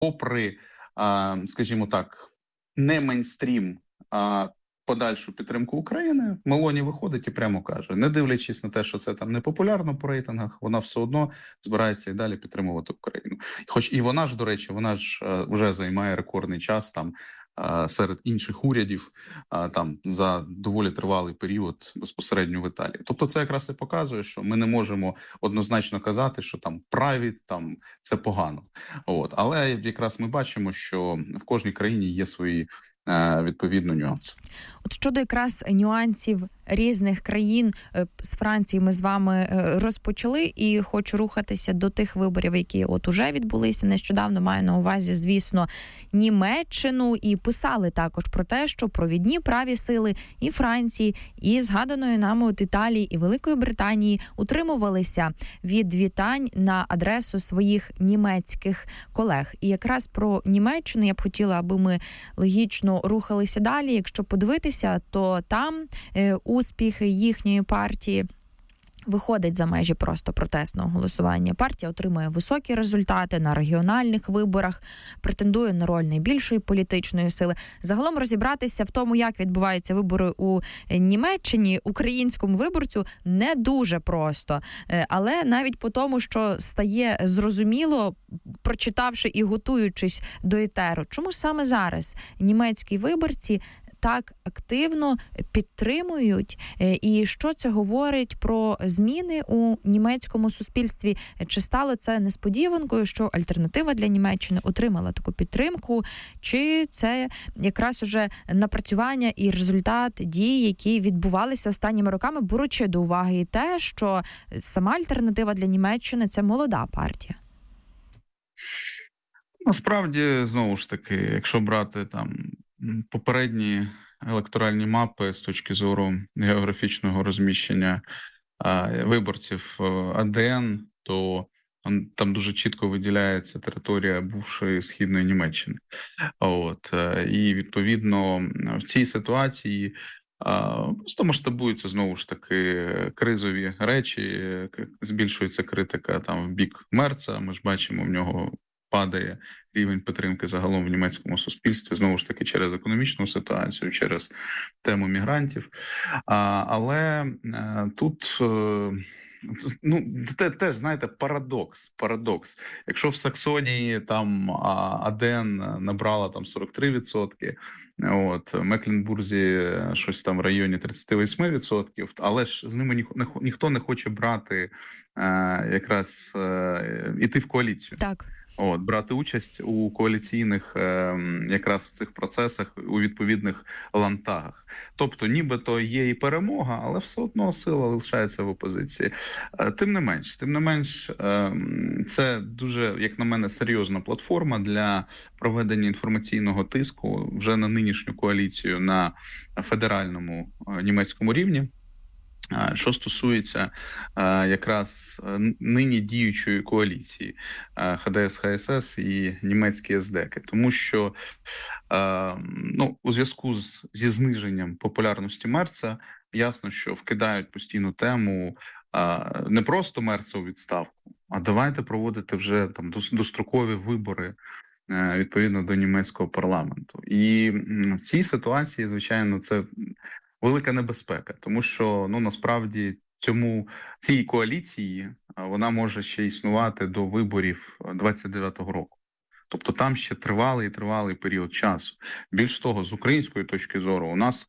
попри, скажімо так, не мейнстрім, а подальшу підтримку України, Мелоні виходить і прямо каже, не дивлячись на те, що це там не популярно по рейтингах, вона все одно збирається і далі підтримувати Україну. Хоч і вона ж, до речі, вона ж вже займає рекордний час там серед інших урядів там за доволі тривалий період безпосередньо в Італії. Тобто це якраз і показує, що ми не можемо однозначно казати, що там праві, там це погано. Але якраз ми бачимо, що в кожній країні є свої відповідно нюанси. От щодо якраз нюансів різних країн, з Франції ми з вами розпочали і хочу рухатися до тих виборів, які от уже відбулися нещодавно, маю на увазі, звісно, Німеччину, і писали також про те, що провідні праві сили і Франції, і згаданої нами от Італії і Великої Британії утримувалися від вітань на адресу своїх німецьких колег. І якраз про Німеччину я б хотіла, аби ми логічно рухалися далі. Якщо подивитися, то там успіхи їхньої партії виходить за межі просто протестного голосування. Партія отримує високі результати на регіональних виборах, претендує на роль найбільшої політичної сили. Загалом розібратися в тому, як відбуваються вибори у Німеччині, українському виборцю не дуже просто. Але навіть по тому, що стає зрозуміло, прочитавши і готуючись до етеру, чому саме зараз німецькі виборці так активно підтримують, і що це говорить про зміни у німецькому суспільстві? Чи стало це несподіванкою, що альтернатива для Німеччини отримала таку підтримку, чи це якраз уже напрацювання і результат дій, які відбувалися останніми роками, беручи до уваги і те, що сама альтернатива для Німеччини – це молода партія? Насправді, знову ж таки, якщо брати там попередні електоральні мапи з точки зору географічного розміщення виборців АДН, то там дуже чітко виділяється територія бувшої Східної Німеччини. І відповідно в цій ситуації просто масштабуються знову ж таки кризові речі, збільшується критика там в бік Мерца, ми ж бачимо, в нього падає рівень підтримки загалом в німецькому суспільстві, знову ж таки, через економічну ситуацію, через тему мігрантів. Але тут, теж, знаєте, парадокс. Якщо в Саксонії там АДН набрала там 43%, в Мекленбурзі щось там в районі 38%, але ж з ними ніхто не хоче брати якраз іти в коаліцію. Так. Брати участь у коаліційних якраз в цих процесах у відповідних ландтагах. Тобто нібито є і перемога, але все одно сила лишається в опозиції. Тим не менш, це дуже, як на мене, серйозна платформа для проведення інформаційного тиску вже на нинішню коаліцію на федеральному німецькому рівні. Що стосується якраз нині діючої коаліції ХДС-ХСС і німецькі СДЕКи. Тому що у зв'язку зі зниженням популярності Мерца ясно, що вкидають постійну тему не просто Мерца у відставку, а давайте проводити вже там дострокові вибори відповідно до німецького парламенту. І в цій ситуації, звичайно, це велика небезпека, тому що насправді цій коаліції вона може ще існувати до виборів 29-го року. Тобто там ще тривалий період часу. Більш того, з української точки зору, у нас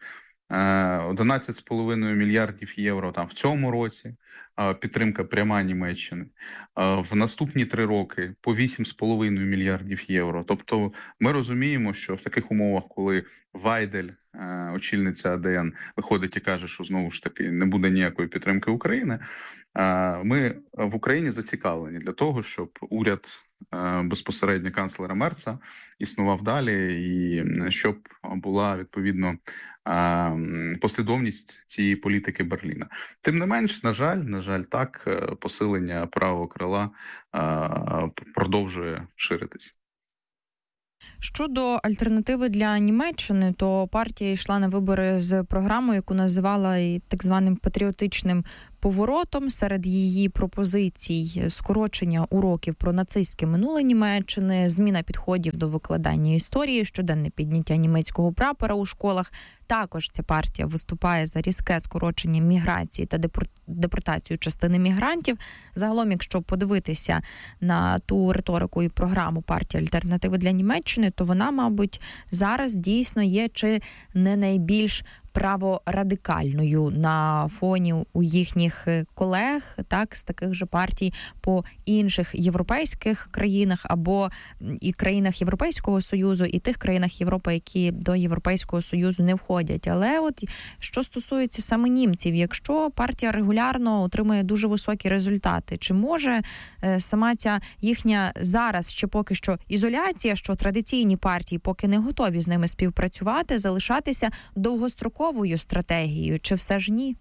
11,5 мільярдів євро там в цьому році підтримка пряма Німеччини. В наступні 3 роки по 8,5 мільярдів євро. Тобто ми розуміємо, що в таких умовах, коли Вайдель, очільниця АДН, виходить і каже, що знову ж таки не буде ніякої підтримки України, ми в Україні зацікавлені для того, щоб уряд безпосередньо канцлера Мерца існував далі і щоб була відповідно послідовність цієї політики Берліна. Тим не менш, на жаль, так, посилення правого крила продовжує ширитись. Щодо альтернативи для Німеччини, то партія йшла на вибори з програмою, яку називала і так званим патріотичним поворотом. Серед її пропозицій скорочення уроків про нацистське минуле Німеччини, зміна підходів до викладання історії, щоденне підняття німецького прапора у школах. Також ця партія виступає за різке скорочення міграції та депортацію частини мігрантів. Загалом, якщо подивитися на ту риторику і програму партії «Альтернативи для Німеччини», то вона, мабуть, зараз дійсно є чи не найбільш праворадикальною на фоні у їхніх колег, так, з таких же партій по інших європейських країнах або і країнах Європейського Союзу, і тих країнах Європи, які до Європейського Союзу не входять. Але от що стосується саме німців, якщо партія регулярно отримує дуже високі результати, чи може сама ця їхня зараз ще поки що ізоляція, що традиційні партії поки не готові з ними співпрацювати, залишатися довгостроковою стратегією, чи все ж ні?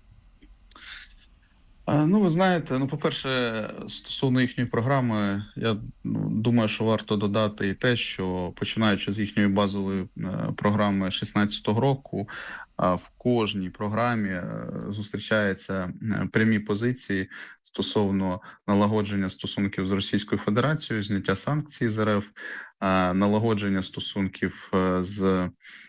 Ну, ви знаєте, по-перше, стосовно їхньої програми, я думаю, що варто додати і те, що починаючи з їхньої базової програми 16-го року, в кожній програмі зустрічаються прямі позиції стосовно налагодження стосунків з Російською Федерацією, зняття санкцій з РФ, налагодження стосунків з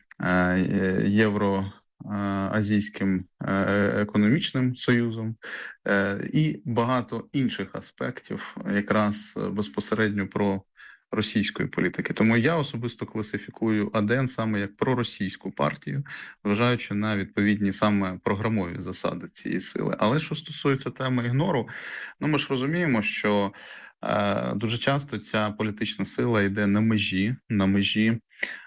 Євроазійським економічним союзом і багато інших аспектів якраз безпосередньо про російської політики. Тому я особисто класифікую АДН саме як проросійську партію, вважаючи на відповідні саме програмові засади цієї сили. Але що стосується теми ігнору, ми ж розуміємо, що дуже часто ця політична сила йде на межі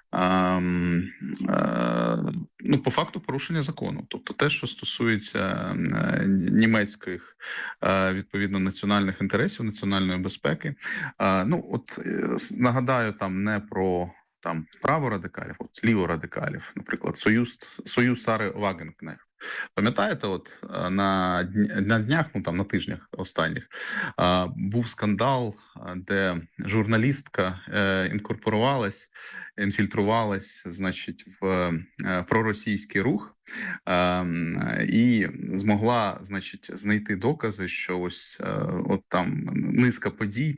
по факту порушення закону. Тобто те, що стосується німецьких, відповідно, національних інтересів, національної безпеки. Нагадаю, там не про праворадикалів, ліворадикалів, наприклад, Союз Сари Вагенкнехт. Пам'ятаєте, на днях, на тижнях останніх, був скандал, де журналістка інфільтрувалась, в проросійський рух і змогла, знайти докази, що низка подій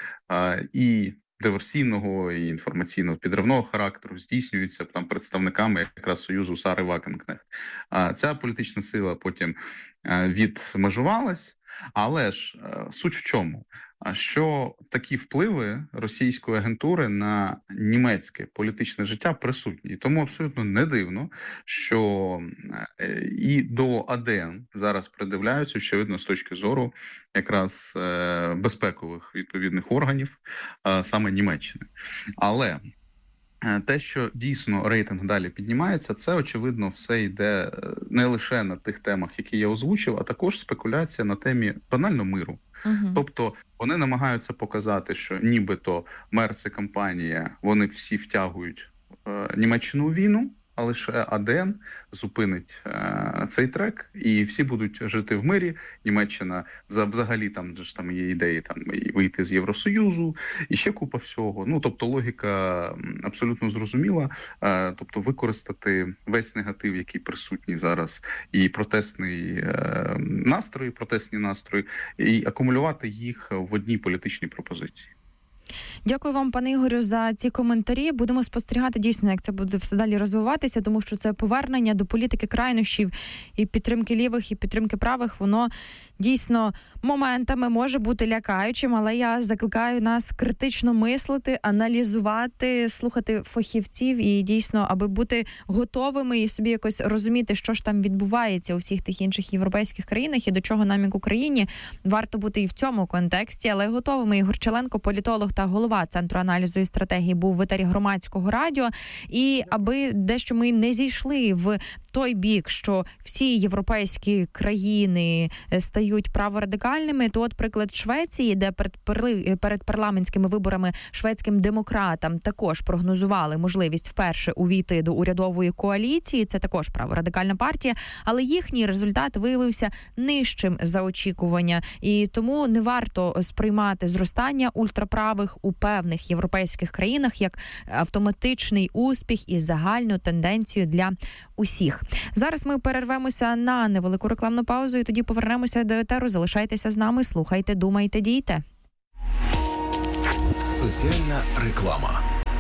і диверсійного і інформаційно-підривного характеру здійснюються представниками якраз Союзу Сари Вагенкнехт. Ця політична сила потім відмежувалась, але ж суть в чому? Що такі впливи російської агентури на німецьке політичне життя присутні. І тому абсолютно не дивно, що і до АДН зараз придивляються, очевидно, з точки зору якраз безпекових відповідних органів саме Німеччини. Але те, що дійсно рейтинг далі піднімається, це, очевидно, все йде не лише на тих темах, які я озвучив, а також спекуляція на темі банально миру. Тобто вони намагаються показати, що нібито Мерц-компанія, вони всі втягують Німеччину у війну, а лише АДН зупинить цей трек, і всі будуть жити в мирі. Німеччина взагалі там є ідеї і вийти з Євросоюзу, і ще купа всього. Тобто логіка абсолютно зрозуміла. Тобто використати весь негатив, який присутній зараз, і протестні настрої, і акумулювати їх в одній політичній пропозиції. Дякую вам, пане Ігорю, за ці коментарі. Будемо спостерігати дійсно, як це буде все далі розвиватися, тому що це повернення до політики крайнощів і підтримки лівих, і підтримки правих, воно дійсно моментами може бути лякаючим, але я закликаю нас критично мислити, аналізувати, слухати фахівців і дійсно, аби бути готовими і собі якось розуміти, що ж там відбувається у всіх тих інших європейських країнах і до чого нам, як Україні, варто бути і в цьому контексті, але готовими. Ігор Челенко, політолог та голова Центру аналізу і стратегії, був в етері Громадського радіо. І аби дещо ми не зійшли в той бік, що всі європейські країни стають праворадикальними, то от приклад Швеції, де перед парламентськими виборами шведським демократам також прогнозували можливість вперше увійти до урядової коаліції, це також праворадикальна партія, але їхній результат виявився нижчим за очікування. І тому не варто сприймати зростання ультраправих у певних європейських країнах як автоматичний успіх і загальну тенденцію для усіх. Зараз ми перервемося на невелику рекламну паузу і тоді повернемося до етеру. Залишайтеся з нами, слухайте, думайте, дійте. Соціальна реклама.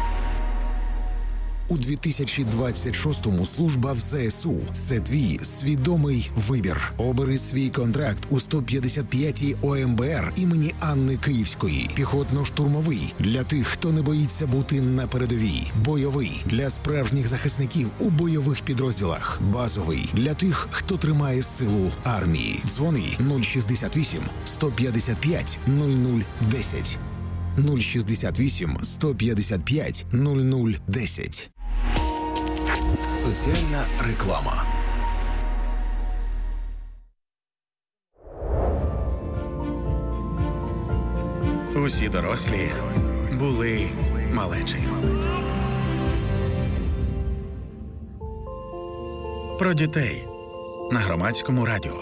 У 2026-му служба в ЗСУ – це твій свідомий вибір. Обери свій контракт у 155-й ОМБР імені Анни Київської. Піхотно-штурмовий – для тих, хто не боїться бути на передовій. Бойовий – для справжніх захисників у бойових підрозділах. Базовий – для тих, хто тримає силу армії. Дзвони 068 155 0010. 068 155 0010. Соціальна реклама. Усі дорослі були малечею. Про дітей на Громадському радіо.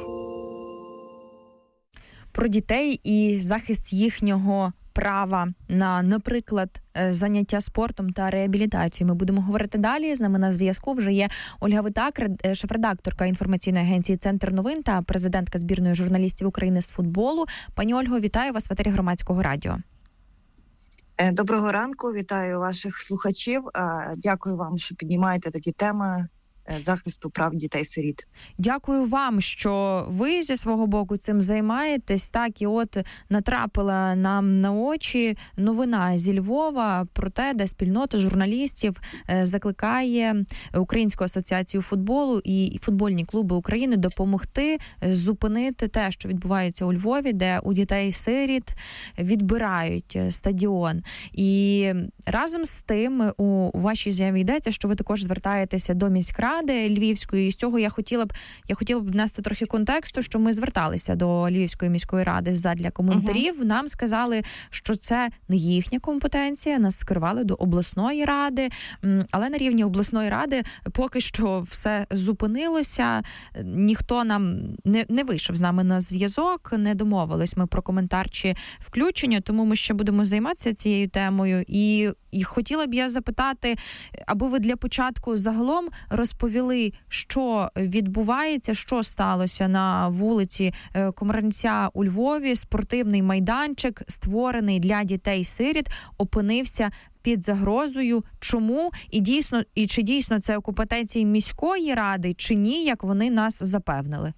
Про дітей і захист їхнього права на, наприклад, заняття спортом та реабілітацію. Ми будемо говорити далі. З нами на зв'язку вже є Ольга Витак, шеф-редакторка інформаційної агенції «Центр новин» та президентка збірної журналістів України з футболу. Пані Ольго, вітаю вас в етері Громадського радіо. Доброго ранку, вітаю ваших слухачів. Дякую вам, що піднімаєте такі теми захисту прав дітей-сиріт. Дякую вам, що ви зі свого боку цим займаєтесь. Так, і от натрапила нам на очі новина зі Львова про те, де спільнота журналістів закликає Українську асоціацію футболу і футбольні клуби України допомогти зупинити те, що відбувається у Львові, де у дітей-сиріт відбирають стадіон. І разом з тим у вашій заяві йдеться, що ви також звертаєтеся до міськради Львівської. І з цього я хотіла б внести трохи контексту, що ми зверталися до Львівської міської ради задля коментарів. Нам сказали, що це не їхня компетенція, нас скерували до обласної ради, але на рівні обласної ради поки що все зупинилося, ніхто нам не вийшов з нами на зв'язок, не домовились ми про коментар чи включення, тому ми ще будемо займатися цією темою. І хотіла б я запитати, аби ви для початку загалом розповіли, що відбувається, що сталося на вулиці Комарниця у Львові. Спортивний майданчик, створений для дітей-сиріт, опинився під загрозою. Чому? І чи дійсно це у компетенції міської ради, чи ні, як вони нас запевнили?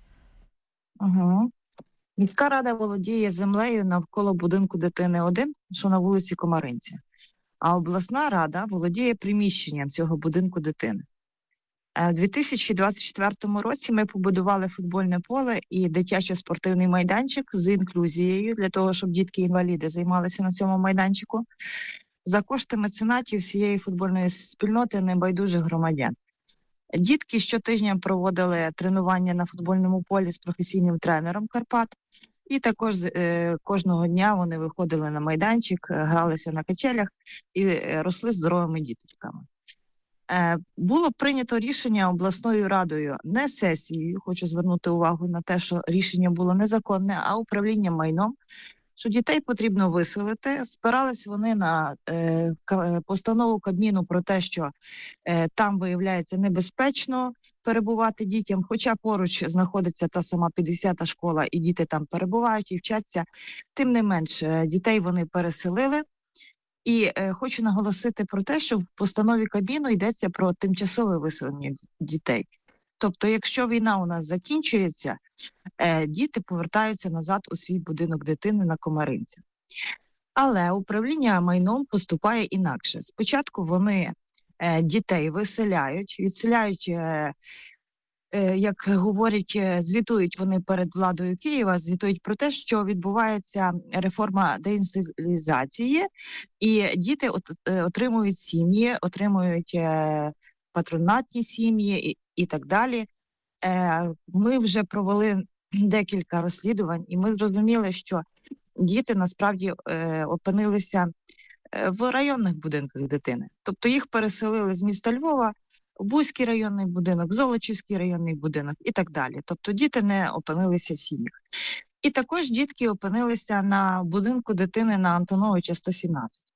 Міська рада володіє землею навколо будинку дитини 1, що на вулиці Комаринця. А обласна рада володіє приміщенням цього будинку дитини. У 2024 році ми побудували футбольне поле і дитячо-спортивний майданчик з інклюзією, для того, щоб дітки-інваліди займалися на цьому майданчику, за кошти меценатів всієї футбольної спільноти небайдужих громадян. Дітки щотижня проводили тренування на футбольному полі з професійним тренером Карпат, і також кожного дня вони виходили на майданчик, гралися на качелях і росли здоровими діточками. Було прийнято рішення обласною радою, не сесією, хочу звернути увагу на те, що рішення було незаконне, а управлінням майном, що дітей потрібно виселити. Спирались вони на постанову Кабміну про те, що там, виявляється, небезпечно перебувати дітям, хоча поруч знаходиться та сама 50-та школа, і діти там перебувають і вчаться. Тим не менш, дітей вони переселили. І хочу наголосити про те, що в постанові Кабміну йдеться про тимчасове виселення дітей. Тобто, якщо війна у нас закінчується, діти повертаються назад у свій будинок дитини на Комаринця. Але управління майном поступає інакше. Спочатку вони дітей виселяють, відселяють, як говорять, звітують вони перед владою Києва, звітують про те, що відбувається реформа деінституалізації, і діти отримують сім'ї, отримують патронатні сім'ї і так далі. Ми вже провели декілька розслідувань, і ми зрозуміли, що діти насправді опинилися в районних будинках дитини. Тобто їх переселили з міста Львова в Буський районний будинок, в Золочівський районний будинок і так далі. Тобто діти не опинилися в сім'ях. І також дітки опинилися на будинку дитини на Антоновича 117.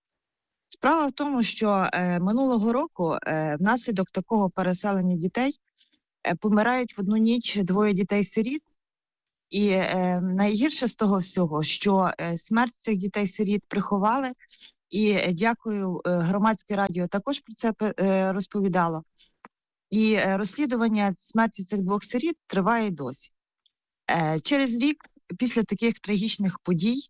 Справа в тому, що минулого року внаслідок такого переселення дітей помирають в одну ніч 2 дітей-сиріт. І найгірше з того всього, що смерть цих дітей-сиріт приховали, і дякую, громадське радіо також про це розповідало. І розслідування смерті цих 2 сиріт триває досі. Через рік після таких трагічних подій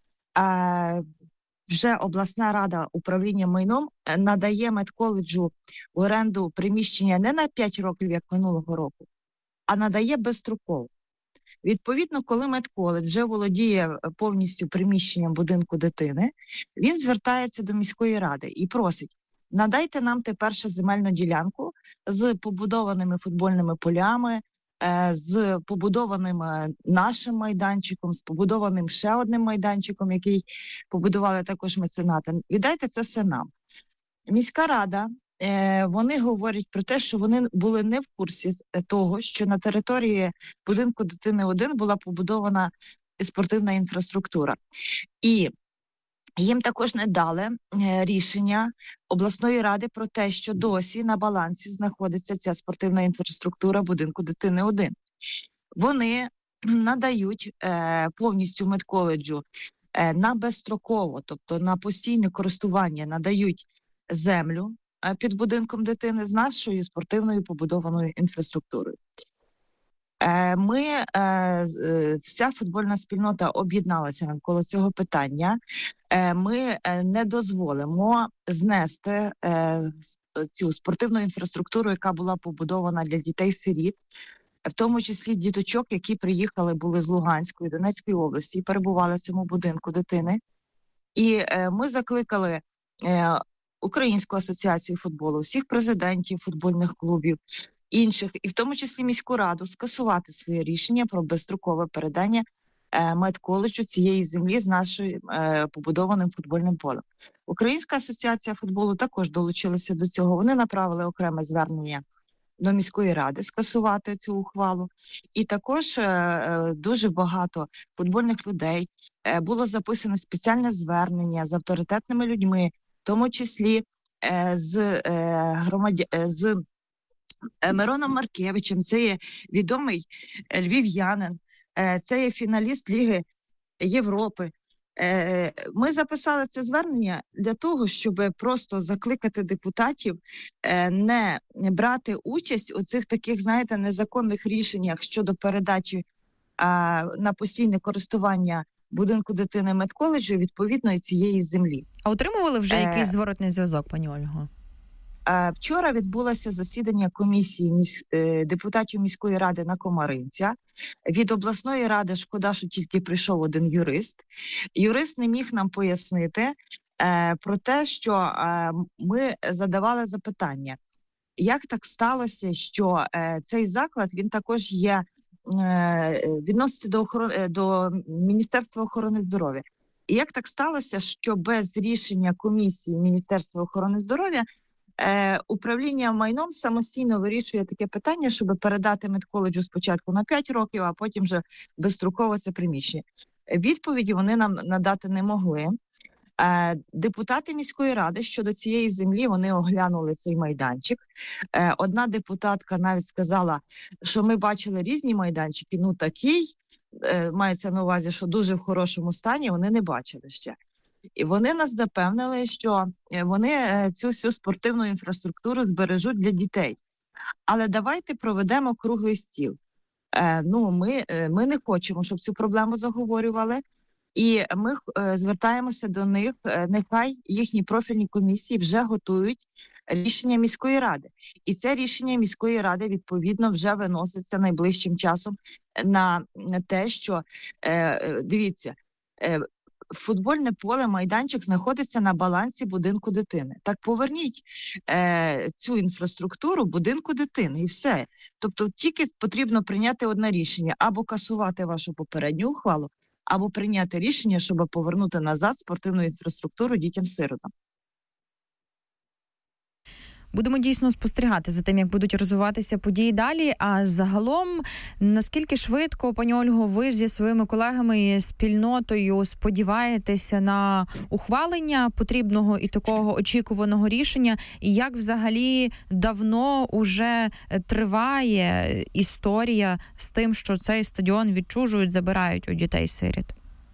вже обласна рада управління майном надає медколеджу в оренду приміщення не на 5 років, як минулого року, а надає безстроково. Відповідно, коли медколедж вже володіє повністю приміщенням будинку дитини, він звертається до міської ради і просить: надайте нам тепер ще земельну ділянку з побудованими футбольними полями, з побудованим нашим майданчиком, з побудованим ще одним майданчиком, який побудували також меценати. Віддайте це все нам. Міська рада, вони говорять про те, що вони були не в курсі того, що на території будинку дитини 1 була побудована спортивна інфраструктура. І їм також не дали рішення обласної ради про те, що досі на балансі знаходиться ця спортивна інфраструктура будинку дитини 1. Вони надають повністю медколеджу на безстроково, тобто на постійне користування, надають землю під будинком дитини з нашою спортивною побудованою інфраструктурою. Вся футбольна спільнота об'єдналася навколо цього питання. Ми не дозволимо знести цю спортивну інфраструктуру, яка була побудована для дітей-сиріт, в тому числі діточок, які приїхали, були з Луганської, Донецької області і перебували в цьому будинку дитини. І ми закликали Українську асоціацію футболу, всіх президентів футбольних клубів, інших, і в тому числі міську раду, скасувати своє рішення про безстрокове передання медколеджу цієї землі з нашим побудованим футбольним полем. Українська асоціація футболу також долучилася до цього. Вони направили окреме звернення до міської ради скасувати цю ухвалу. І також дуже багато футбольних людей було записано спеціальне звернення з авторитетними людьми, в тому числі з Мироном Маркевичем. Це є відомий львів'янин, це є фіналіст Ліги Європи. Ми записали це звернення для того, щоб просто закликати депутатів не брати участь у цих таких, знаєте, незаконних рішеннях щодо передачі на постійне користування будинку дитини медколеджу відповідної цієї землі. А отримували вже якийсь зворотний зв'язок, пані Ольго? Вчора відбулося засідання комісії депутатів міської ради на Комаринця. Від обласної ради шкода, що тільки прийшов один юрист. Юрист не міг нам пояснити про те, що ми задавали запитання. Як так сталося, що цей заклад, він також є, відноситься до Міністерства охорони здоров'я. І як так сталося, що без рішення комісії Міністерства охорони здоров'я управління майном самостійно вирішує таке питання, щоб передати медколеджу спочатку на 5 років, а потім вже безстроково це приміщення. Відповіді вони нам надати не могли. Депутати міської ради щодо цієї землі, вони оглянули цей майданчик. Одна депутатка навіть сказала, що ми бачили різні майданчики, ну такий, мається на увазі, що дуже в хорошому стані, вони не бачили ще. І вони нас запевнили, що вони цю всю спортивну інфраструктуру збережуть для дітей. Але давайте проведемо круглий стіл. Ми не хочемо, щоб цю проблему заговорювали. І ми звертаємося до них, нехай їхні профільні комісії вже готують рішення міської ради. І це рішення міської ради, відповідно, вже виноситься найближчим часом на те, що, дивіться, футбольне поле, майданчик знаходиться на балансі будинку дитини. Так поверніть цю інфраструктуру будинку дитини і все. Тобто тільки потрібно прийняти одне рішення: або касувати вашу попередню ухвалу, або прийняти рішення, щоб повернути назад спортивну інфраструктуру дітям-сиротам. Будемо дійсно спостерігати за тим, як будуть розвиватися події далі. А загалом, наскільки швидко, пані Ольго, ви зі своїми колегами і спільнотою сподіваєтеся на ухвалення потрібного і такого очікуваного рішення? І як взагалі давно уже триває історія з тим, що цей стадіон відчужують, забирають у дітей-сиріт?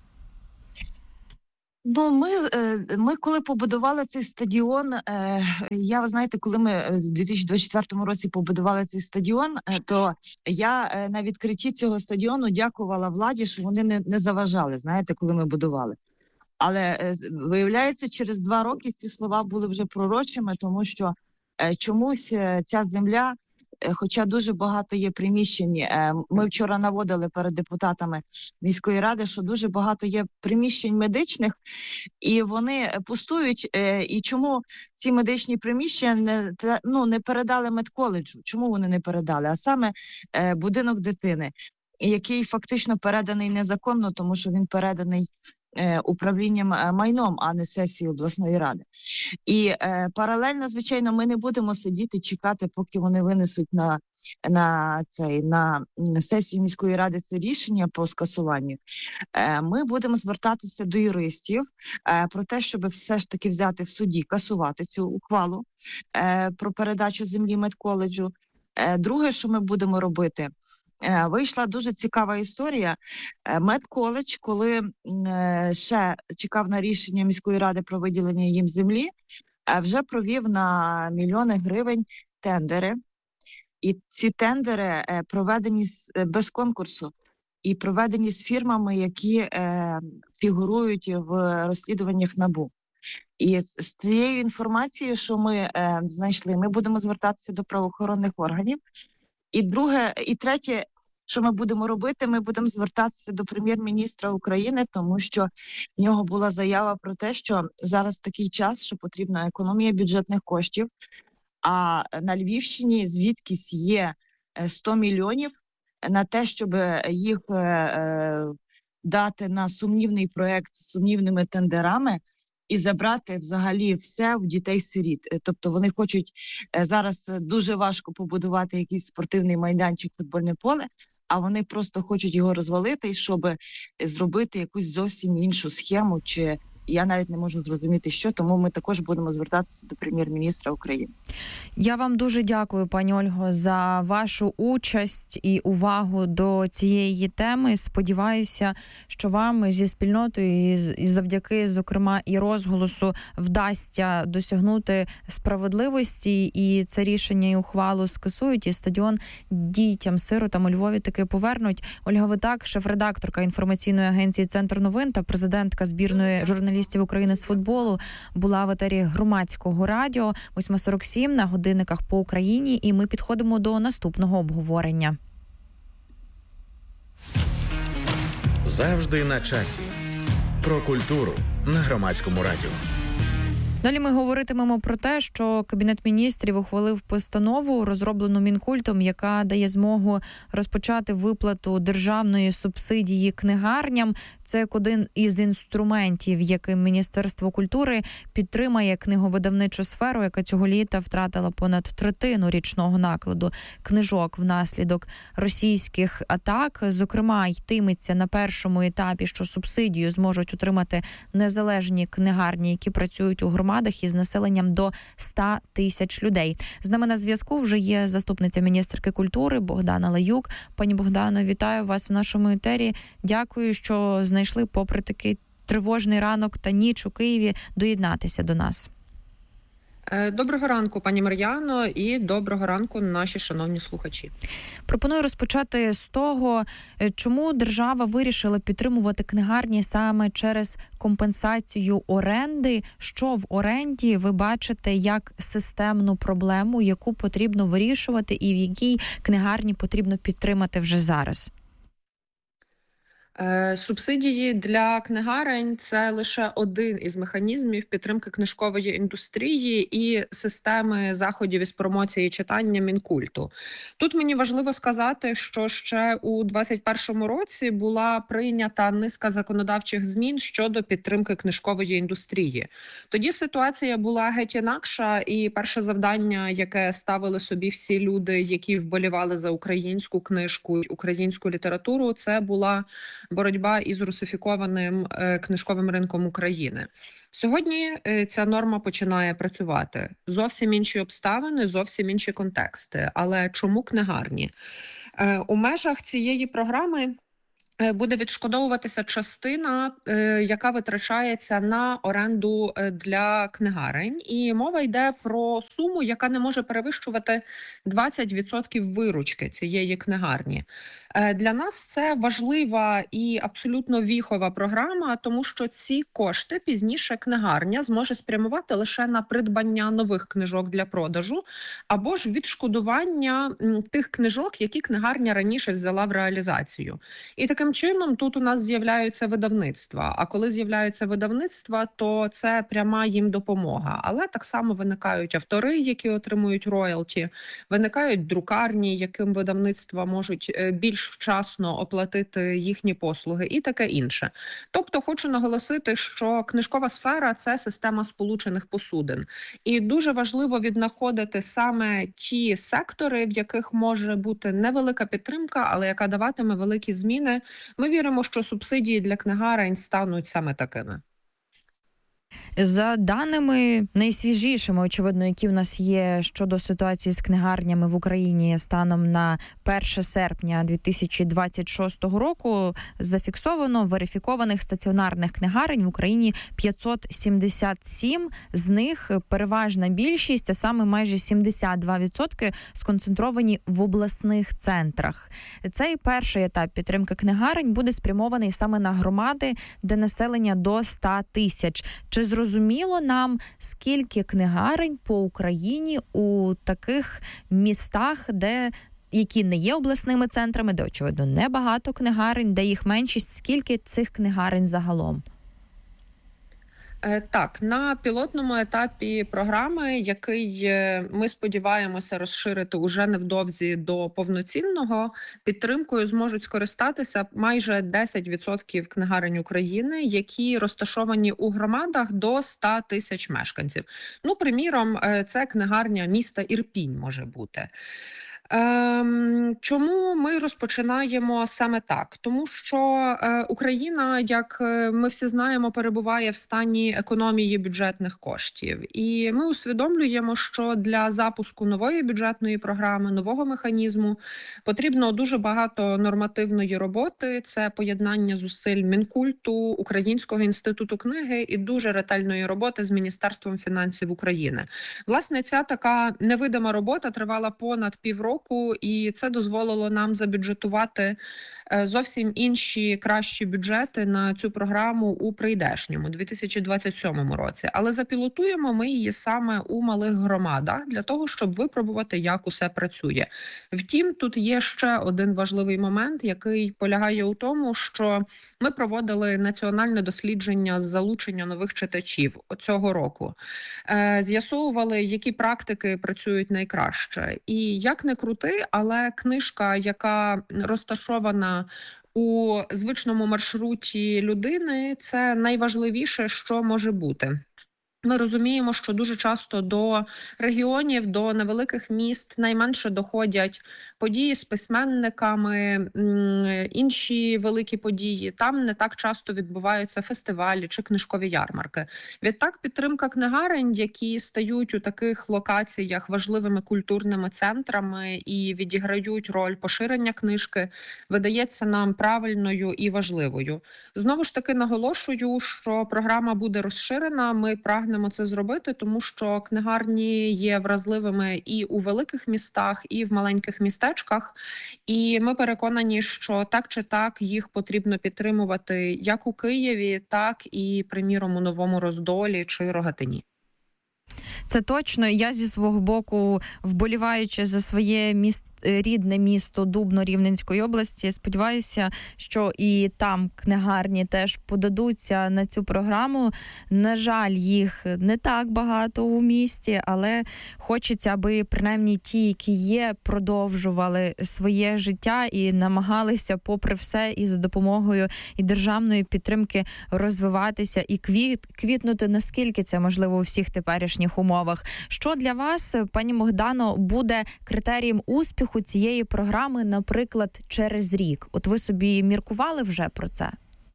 Ну, ми коли побудували цей стадіон, коли ми в 2024 році побудували цей стадіон, то я на відкритті цього стадіону дякувала владі, що вони не заважали, коли ми будували. Але виявляється, через 2 роки ці слова були вже пророчими, тому що чомусь ця земля, хоча дуже багато є приміщень, ми вчора наводили перед депутатами міської ради, що дуже багато є приміщень медичних, і вони пустують. І чому ці медичні приміщення не передали медколеджу? Чому вони не передали? А саме будинок дитини, який фактично переданий незаконно, тому що він переданий управлінням майном, а не сесією обласної ради. І паралельно, звичайно, ми не будемо сидіти, чекати, поки вони винесуть на сесію міської ради це рішення по скасуванню. Ми будемо звертатися до юристів про те, щоб все ж таки взяти в суді, касувати цю ухвалу про передачу землі медколеджу. Друге, що ми будемо робити, вийшла дуже цікава історія. Медколедж, коли ще чекав на рішення міської ради про виділення їм землі, вже провів на мільйони гривень тендери. І ці тендери проведені без конкурсу і проведені з фірмами, які фігурують в розслідуваннях НАБУ. І з цією інформацією, що ми знайшли, ми будемо звертатися до правоохоронних органів. І друге, і третє, що ми будемо робити, ми будемо звертатися до прем'єр-міністра України, тому що в нього була заява про те, що зараз такий час, що потрібна економія бюджетних коштів, а на Львівщині звідкись є 100 мільйонів на те, щоб їх дати на сумнівний проєкт з сумнівними тендерами, і забрати взагалі все в дітей-сиріт. Тобто вони хочуть, зараз дуже важко побудувати якийсь спортивний майданчик, футбольне поле, а вони просто хочуть його розвалити, щоб зробити якусь зовсім іншу схему, чи я навіть не можу зрозуміти, що, тому ми також будемо звертатися до прем'єр-міністра України. Я вам дуже дякую, пані Ольго, за вашу участь і увагу до цієї теми. Сподіваюся, що вам зі спільнотою і завдяки, зокрема, і розголосу вдасться досягнути справедливості, і це рішення і ухвалу скасують, і стадіон дітям-сиротам у Львові таки повернуть. Ольга Витак, шеф-редакторка інформаційної агенції «Центр новин» та президентка збірної журналістів України з футболу, була в етері Громадського радіо. 8:47 на годинниках по Україні, і ми підходимо до наступного обговорення. Завжди на часі. Про культуру на Громадському радіо. Далі ми говоритимемо про те, що Кабінет міністрів ухвалив постанову, розроблену Мінкультом, яка дає змогу розпочати виплату державної субсидії книгарням. Це як один із інструментів, яким Міністерство культури підтримає книговидавничу сферу, яка цього літа втратила понад третину річного накладу книжок внаслідок російських атак. Зокрема, йтиметься на першому етапі, що субсидію зможуть отримати незалежні книгарні, які працюють у громадах із населенням до 100 тисяч людей. З нами на зв'язку вже є заступниця міністерки культури Богдана Лаюк. Пані Богдано, вітаю вас в нашому етері. Дякую, що знайшли, попри такий тривожний ранок та ніч у Києві, доєднатися до нас. Доброго ранку, пані Мар'яно, і доброго ранку, наші шановні слухачі. Пропоную розпочати з того, чому держава вирішила підтримувати книгарні саме через компенсацію оренди. Що в оренді ви бачите як системну проблему, яку потрібно вирішувати і в якій книгарні потрібно підтримати вже зараз? Субсидії для книгарень – це лише один із механізмів підтримки книжкової індустрії і системи заходів із промоції читання Мінкульту. Тут мені важливо сказати, що ще у 2021 році була прийнята низка законодавчих змін щодо підтримки книжкової індустрії. Тоді ситуація була геть інакша, і перше завдання, яке ставили собі всі люди, які вболівали за українську книжку, українську літературу, це була боротьба із русифікованим книжковим ринком України. Сьогодні ця норма починає працювати. Зовсім інші обставини, зовсім інші контексти. Але чому книгарні? У межах цієї програми буде відшкодовуватися частина, яка витрачається на оренду для книгарень. І мова йде про суму, яка не може перевищувати 20% виручки цієї книгарні. Для нас це важлива і абсолютно віхова програма, тому що ці кошти пізніше книгарня зможе спрямувати лише на придбання нових книжок для продажу або ж відшкодування тих книжок, які книгарня раніше взяла в реалізацію. І таким чином тут у нас з'являються видавництва. А коли з'являються видавництва, то це пряма їм допомога. Але так само виникають автори, які отримують роялті, виникають друкарні, яким видавництва можуть більш вчасно оплатити їхні послуги і таке інше. Тобто хочу наголосити, що книжкова сфера – це система сполучених посудин. І дуже важливо віднаходити саме ті сектори, в яких може бути невелика підтримка, але яка даватиме великі зміни. Ми віримо, що субсидії для книгарень стануть саме такими. За даними найсвіжішими, очевидно, які в нас є щодо ситуації з книгарнями в Україні станом на 1 серпня 2026 року, зафіксовано верифікованих стаціонарних книгарень в Україні 577, з них переважна більшість, а саме майже 72% сконцентровані в обласних центрах. Цей перший етап підтримки книгарень буде спрямований саме на громади, де населення до 100 тисяч. Чи зрозуміло нам, скільки книгарень по Україні у таких містах, які не є обласними центрами, де, очевидно, небагато книгарень, де їх меншість, скільки цих книгарень загалом? Так, на пілотному етапі програми, який ми сподіваємося розширити уже невдовзі до повноцінного, підтримкою зможуть скористатися майже 10% книгарень України, які розташовані у громадах до 100 тисяч мешканців. Ну, приміром, це книгарня міста Ірпінь може бути. Чому ми розпочинаємо саме так? Тому що Україна, як ми всі знаємо, перебуває в стані економії бюджетних коштів. І ми усвідомлюємо, що для запуску нової бюджетної програми, нового механізму потрібно дуже багато нормативної роботи. Це поєднання зусиль Мінкульту, Українського інституту книги і дуже ретельної роботи з Міністерством фінансів України. Власне, ця така невидима робота тривала понад півроку, і це дозволило нам забюджетувати зовсім інші кращі бюджети на цю програму у прийдешньому 2027 році. Але запілотуємо ми її саме у малих громадах для того, щоб випробувати, як усе працює. Втім, тут є ще один важливий момент, який полягає у тому, що ми проводили національне дослідження з залучення нових читачів цього року. З'ясовували, які практики працюють найкраще. І як не крути, але книжка, яка розташована у звичному маршруті людини, це найважливіше, що може бути. Ми розуміємо, що дуже часто до регіонів, до невеликих міст найменше доходять події з письменниками, інші великі події. Там не так часто відбуваються фестивалі чи книжкові ярмарки. Відтак підтримка книгарень, які стають у таких локаціях важливими культурними центрами і відіграють роль поширення книжки, видається нам правильною і важливою. Знову ж таки наголошую, що програма буде розширена, ми прагнемо це зробити, тому що книгарні є вразливими і у великих містах, і в маленьких містечках. І ми переконані, що так чи так їх потрібно підтримувати як у Києві, так і, приміром, у Новому Роздолі чи Рогатині. Це точно. Я зі свого боку, вболіваючи за своє рідне місто Дубно Рівненської області. Сподіваюся, що і там книгарні теж подадуться на цю програму. На жаль, їх не так багато у місті, але хочеться, аби принаймні ті, які є, продовжували своє життя і намагалися попри все і за допомогою і державної підтримки розвиватися і квітнути, наскільки це можливо у всіх теперішніх умовах. Що для вас, пані Богдано, буде критерієм успіху цієї програми, наприклад, через рік? От ви собі міркували вже про це?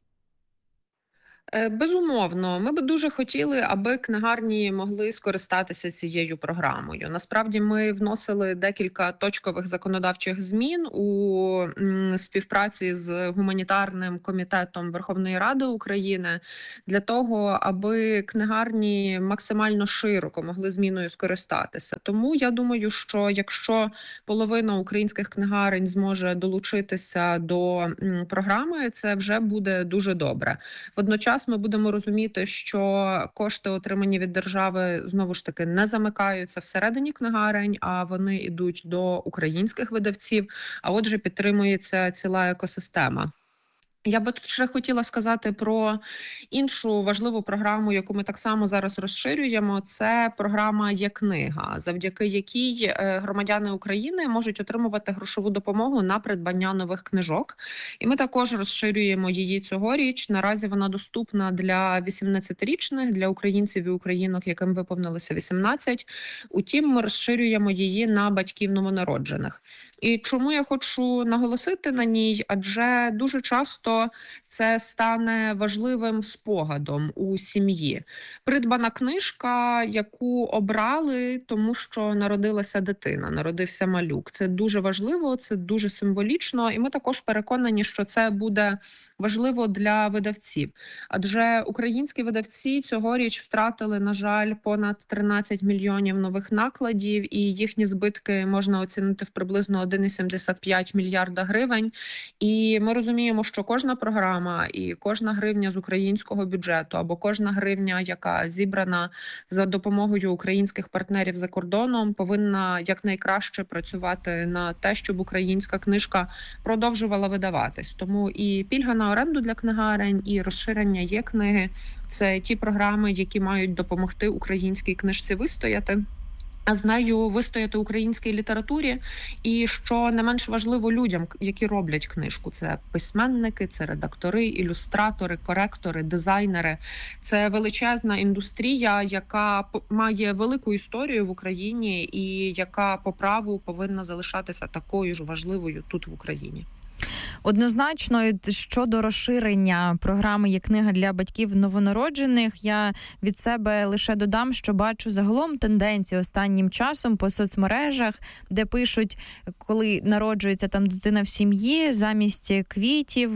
Безумовно, ми би дуже хотіли, аби книгарні могли скористатися цією програмою. Насправді ми вносили декілька точкових законодавчих змін у співпраці з гуманітарним комітетом Верховної Ради України для того, аби книгарні максимально широко могли зміною скористатися. Тому я думаю, що якщо половина українських книгарень зможе долучитися до програми, це вже буде дуже добре. Водночас ми будемо розуміти, що кошти, отримані від держави, знову ж таки не замикаються всередині книгарень, а вони йдуть до українських видавців, а отже підтримується ціла екосистема. Я би тут ще хотіла сказати про іншу важливу програму, яку ми так само зараз розширюємо. Це програма «Є-книга», завдяки якій громадяни України можуть отримувати грошову допомогу на придбання нових книжок. І ми також розширюємо її цьогоріч. Наразі вона доступна для 18-річних, для українців і українок, яким виповнилося 18. Утім, ми розширюємо її на батьків новонароджених. І чому я хочу наголосити на ній? Адже дуже часто це стане важливим спогадом у сім'ї. Придбана книжка, яку обрали, тому що народилася дитина, народився малюк. Це дуже важливо, це дуже символічно, і ми також переконані, що це буде важливо для видавців. Адже українські видавці цьогоріч втратили, на жаль, понад 13 мільйонів нових накладів, і їхні збитки можна оцінити в приблизно 1,75 мільярда гривень. І ми розуміємо, що кожна програма і кожна гривня з українського бюджету або кожна гривня, яка зібрана за допомогою українських партнерів за кордоном, повинна якнайкраще працювати на те, щоб українська книжка продовжувала видаватись. Тому і пільга на оренду для книгарень, і розширення «Є-книги» – це ті програми, які мають допомогти українській книжці вистояти. А з нею вистояти українській літературі, і, що не менш важливо, людям, які роблять книжку. Це письменники, це редактори, ілюстратори, коректори, дизайнери. Це величезна індустрія, яка має велику історію в Україні і яка по праву повинна залишатися такою ж важливою тут в Україні. Однозначно, щодо розширення програми «Є-книга» для батьків новонароджених, я від себе лише додам, що бачу загалом тенденцію останнім часом по соцмережах, де пишуть, коли народжується там дитина в сім'ї, замість квітів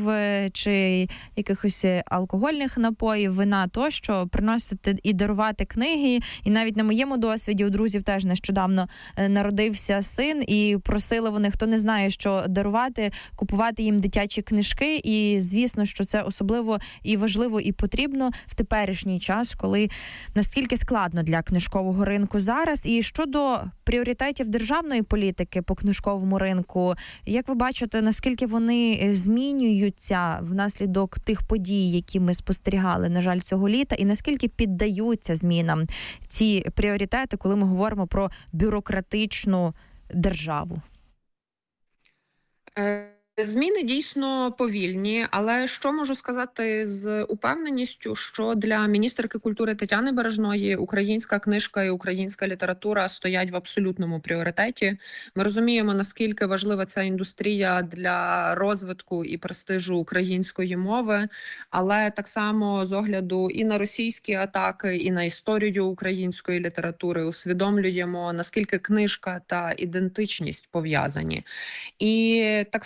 чи якихось алкогольних напоїв, вина тощо, приносити і дарувати книги. І навіть на моєму досвіді у друзів теж нещодавно народився син, і просили вони, хто не знає, що дарувати, купувати їм дитячі книжки, і звісно, що це особливо і важливо, і потрібно в теперішній час, коли наскільки складно для книжкового ринку зараз. І щодо пріоритетів державної політики по книжковому ринку, як ви бачите, наскільки вони змінюються внаслідок тих подій, які ми спостерігали, на жаль, цього літа, і наскільки піддаються змінам ці пріоритети, коли ми говоримо про бюрократичну державу? Зміни дійсно повільні, але що можу сказати з упевненістю, що для міністерки культури Тетяни Бережної українська книжка і українська література стоять в абсолютному пріоритеті. Ми розуміємо, наскільки важлива ця індустрія для розвитку і престижу української мови, але так само з огляду і на російські атаки, і на історію української літератури усвідомлюємо, наскільки книжка та ідентичність пов'язані. І так само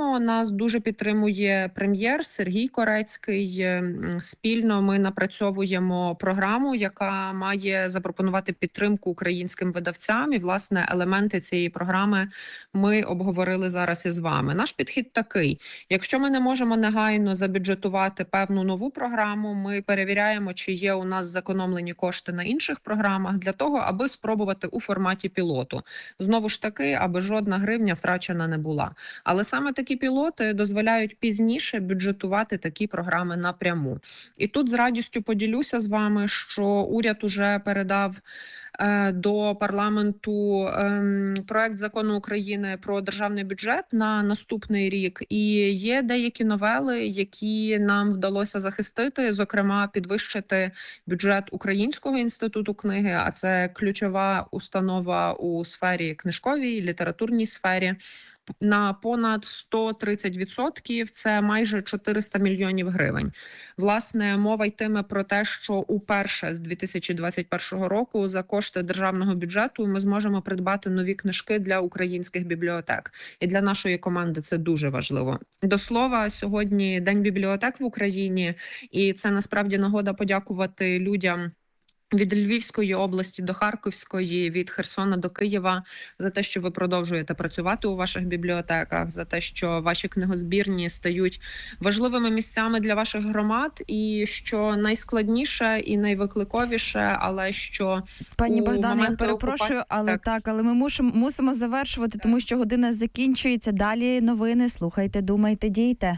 само нас дуже підтримує прем'єр Сергій Корецький. Спільно ми напрацьовуємо програму, яка має запропонувати підтримку українським видавцям. І, власне, елементи цієї програми ми обговорили зараз із вами. Наш підхід такий: якщо ми не можемо негайно забюджетувати певну нову програму, ми перевіряємо, чи є у нас зекономлені кошти на інших програмах, для того, аби спробувати у форматі пілоту. Знову ж таки, аби жодна гривня втрачена не була. Але саме такі пілоти дозволяють пізніше бюджетувати такі програми напряму. І тут з радістю поділюся з вами, що уряд уже передав до парламенту проект закону України про державний бюджет на наступний рік. І є деякі новели, які нам вдалося захистити, зокрема підвищити бюджет Українського інституту книги, а це ключова установа у сфері книжковій, літературній сфері, на понад 130%, це майже 400 мільйонів гривень. Власне, мова йтиме про те, що уперше з 2021 року за кошти державного бюджету ми зможемо придбати нові книжки для українських бібліотек. І для нашої команди це дуже важливо. До слова, сьогодні День бібліотек в Україні, і це насправді нагода подякувати людям від Львівської області до Харківської, від Херсона до Києва за те, що ви продовжуєте працювати у ваших бібліотеках, за те, що ваші книгозбірні стають важливими місцями для ваших громад, і що найскладніше і найвикликовіше, але що пані Богдане, я перепрошую, але але ми мусимо завершувати, тому що година закінчується. Далі новини. Слухайте, думайте, дійте.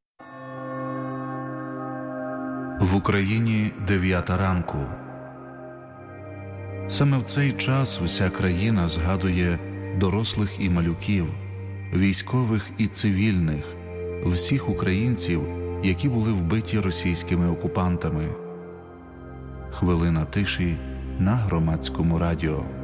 В Україні 9 ранку. Саме в цей час вся країна згадує дорослих і малюків, військових і цивільних, всіх українців, які були вбиті російськими окупантами. Хвилина тиші на Громадському радіо.